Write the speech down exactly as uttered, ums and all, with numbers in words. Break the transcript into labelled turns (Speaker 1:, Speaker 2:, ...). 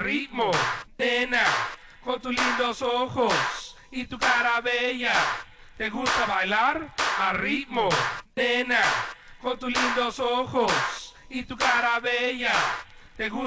Speaker 1: ritmo, nena, con tus lindos ojos y tu cara bella. ¿Te gusta bailar? A ritmo, nena, con tus lindos ojos y tu cara bella. ¿Te gusta